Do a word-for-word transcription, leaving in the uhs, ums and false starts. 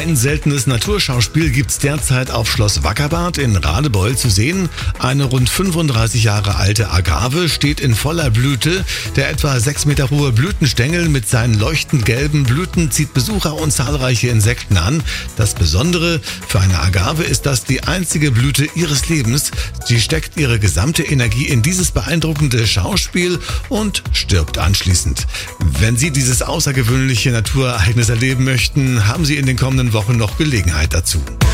Ein seltenes Naturschauspiel gibt's derzeit auf Schloss Wackerbarth in Radebeul zu sehen. Eine rund fünfunddreißig Jahre alte Agave steht in voller Blüte. Der etwa sechs Meter hohe Blütenstängel mit seinen leuchtend gelben Blüten zieht Besucher und zahlreiche Insekten an. Das Besondere für eine Agave ist das die einzige Blüte ihres Lebens. Sie steckt ihre gesamte Energie in dieses beeindruckende Schauspiel und stirbt anschließend. Wenn Sie dieses außergewöhnliche Naturereignis erleben möchten, haben Sie in den kommenden Wochen noch Gelegenheit dazu.